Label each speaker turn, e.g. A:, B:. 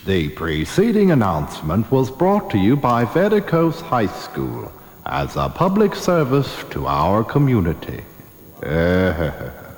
A: The preceding announcement was brought to you by Vedicos High School as a public service to our community.